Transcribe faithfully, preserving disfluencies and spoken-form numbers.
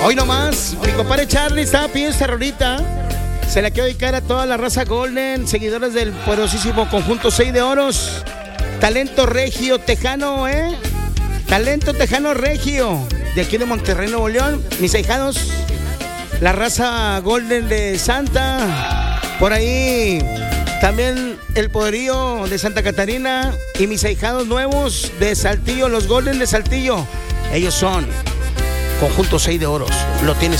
Hoy nomás, mi compadre Charlie estaba pidiendo esta rolita. Se la quiero dedicar a toda la raza Golden, seguidores del poderosísimo conjunto seis de Oros. Talento regio tejano, ¿eh? Talento tejano regio. De aquí de Monterrey, Nuevo León. Mis ahijados, la raza Golden de Santa. Por ahí también el poderío de Santa Catarina. Y mis ahijados nuevos de Saltillo, los Golden de Saltillo. Ellos son conjunto seis de Oros. Lo tienes.